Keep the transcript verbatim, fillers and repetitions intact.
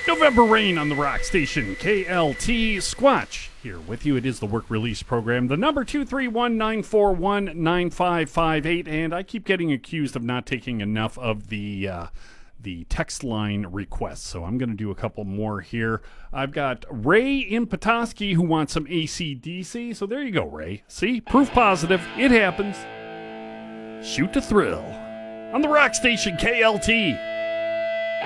November Rain on the rock station, K L T. Squatch here with you. It is the work release program. The number two three one, nine four one, nine five five eight. And I keep getting accused of not taking enough of the uh, the text line requests. So I'm going to do a couple more here. I've got Ray in Petoskey who wants some A C D C. So there you go, Ray. See? Proof positive. It happens. Shoot to thrill on the rock station, K L T.